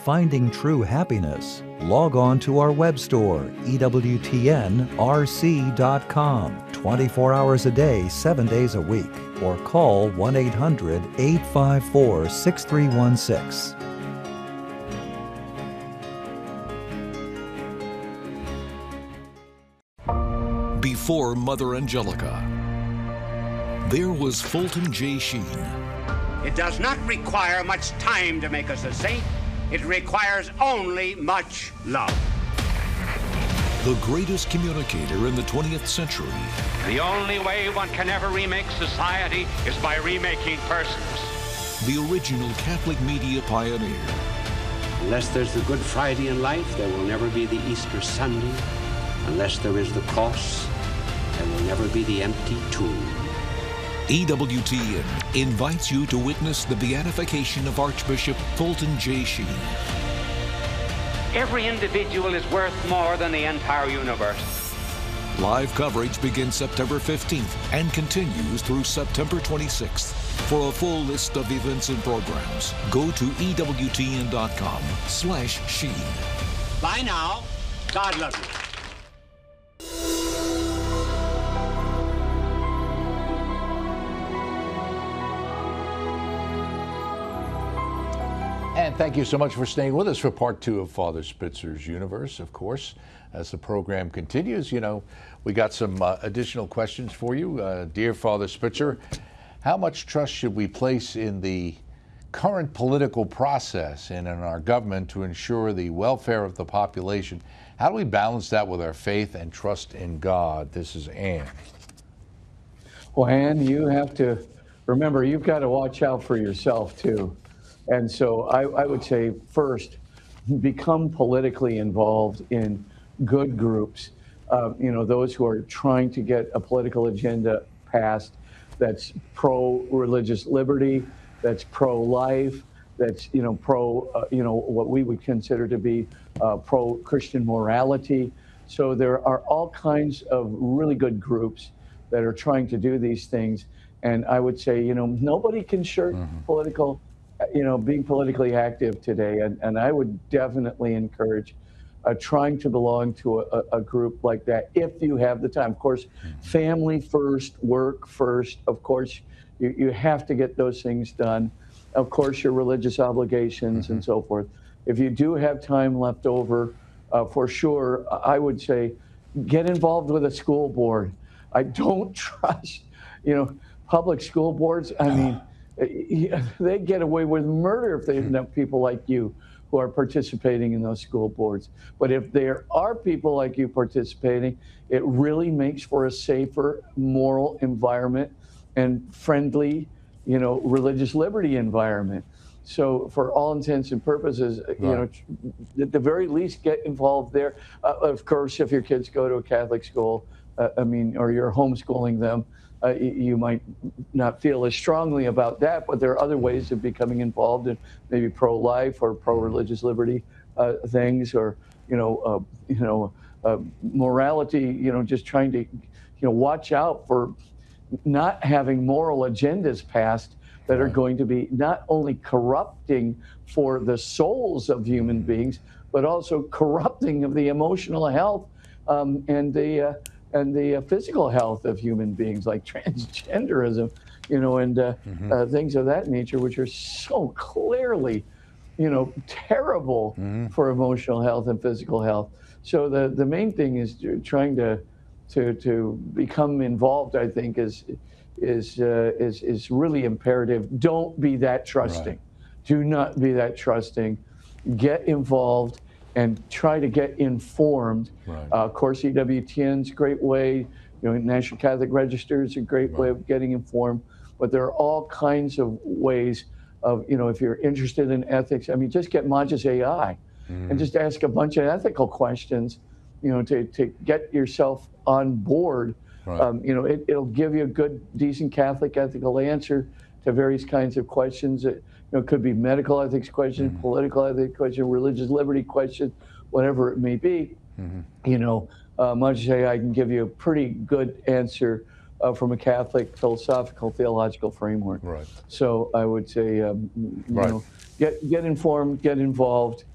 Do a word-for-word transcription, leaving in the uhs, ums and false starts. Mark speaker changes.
Speaker 1: finding true happiness, log on to our web store, E W T N R C dot com, twenty-four hours a day, seven days a week, or call one eight hundred, eight five four, six three one six.
Speaker 2: Before Mother Angelica, there was Fulton J. Sheen.
Speaker 3: It does not require much time to make us a saint. It requires only much love.
Speaker 2: The greatest communicator in the twentieth century.
Speaker 3: The only way one can ever remake society is by remaking persons.
Speaker 2: The original Catholic media pioneer.
Speaker 4: Unless there's the Good Friday in life, there will never be the Easter Sunday. Unless there is the cross, there will never be the empty tomb.
Speaker 2: E W T N invites you to witness the beatification of Archbishop Fulton J. Sheen.
Speaker 3: Every individual is worth more than the entire universe.
Speaker 2: Live coverage begins September fifteenth and continues through September twenty-sixth. For a full list of events and programs, go to E W T N dot com slash Sheen.
Speaker 3: Bye now. God love you.
Speaker 5: And thank you so much for staying with us for part two of Father Spitzer's Universe. Of course, as the program continues, you know, we got some uh, additional questions for you. Uh, dear Father Spitzer, how much trust should we place in the current political process and in our government to ensure the welfare of the population? How do we balance that with our faith and trust in God? This is Ann.
Speaker 6: Well, Ann, you have to remember, you've got to watch out for yourself, too. And so I, I would say, first, become politically involved in good groups, uh, you know, those who are trying to get a political agenda passed that's pro-religious liberty, that's pro-life, that's, you know, pro, uh, you know, what we would consider to be uh, pro-Christian morality. So there are all kinds of really good groups that are trying to do these things. And I would say, you know, nobody can shirk mm-hmm. political you know, being politically active today. And, and I would definitely encourage uh, trying to belong to a, a group like that if you have the time. Of course, family first, work first. Of course, you, you have to get those things done. Of course, your religious obligations mm-hmm. and so forth. If you do have time left over, uh, for sure, I would say get involved with a school board. I don't trust, you know, public school boards. I mean, they get away with murder if they have people like you who are participating in those school boards. But if there are people like you participating, it really makes for a safer, moral environment and friendly, you know, religious liberty environment. So for all intents and purposes, right. you know, at the very least, get involved there. Uh, of course, if your kids go to a Catholic school, uh, I mean, or you're homeschooling them, Uh, you might not feel as strongly about that, but there are other ways of becoming involved in maybe pro-life or pro-religious liberty uh, things, or you know, uh, you know, uh, morality. You know, just trying to, you know, watch out for not having moral agendas passed that are going to be not only corrupting for the souls of human beings, but also corrupting of the emotional health um, and the. Uh, and the uh, physical health of human beings, like transgenderism, you know, and uh, mm-hmm. uh, things of that nature, which are so clearly, you know, terrible mm-hmm. for emotional health and physical health. So the, the main thing is trying to to to become involved, I think, is is uh, is is really imperative. Don't be that trusting. Right. Do not be that trusting. Get involved and try to get informed. Right. Uh, of course, E W T N's a great way. You know, National Catholic Register is a great right. way of getting informed. But there are all kinds of ways of, you know, if you're interested in ethics, I mean, just get Magis A I mm. and just ask a bunch of ethical questions, you know, to, to get yourself on board. Right. Um, you know, it, it'll give you a good, decent Catholic ethical answer to various kinds of questions. That, you know, it could be medical ethics questions, mm-hmm. political ethics questions, religious liberty questions, whatever it may be. Mm-hmm. You know, uh, Magis A I can give you a pretty good answer uh, from a Catholic philosophical, theological framework.
Speaker 5: Right.
Speaker 6: So I would say, um, you
Speaker 5: right.
Speaker 6: know, get get informed, get involved.